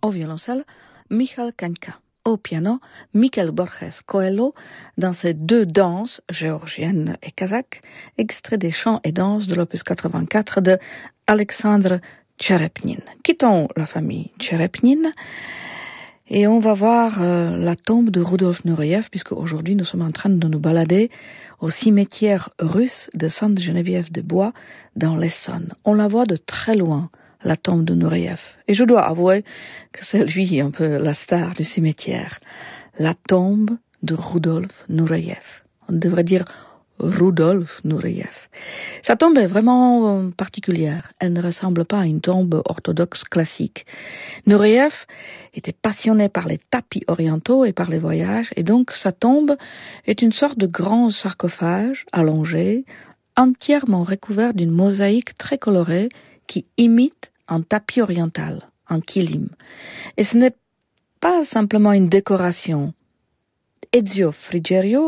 au violoncelle, Michal Kaňka. Au piano, Mikel Borges Coelho dans ses deux danses, géorgiennes et kazakh, extraits des chants et danses de l'opus 84 de Alexandre Tcherepnin. Quittons la famille Tcherepnin et on va voir la tombe de Rudolf Nureyev, puisque aujourd'hui nous sommes en train de nous balader au cimetière russe de Sainte-Geneviève-des-Bois dans l'Essonne. On la voit de très loin, la tombe de Nureyev. Et je dois avouer que c'est lui un peu la star du cimetière. La tombe de Rudolf Nureyev. On devrait dire Rudolf Nureyev. Sa tombe est vraiment particulière. Elle ne ressemble pas à une tombe orthodoxe classique. Nureyev était passionné par les tapis orientaux et par les voyages, et donc sa tombe est une sorte de grand sarcophage allongé, entièrement recouvert d'une mosaïque très colorée qui imite un tapis oriental, un kilim. Et ce n'est pas simplement une décoration. Ezio Frigerio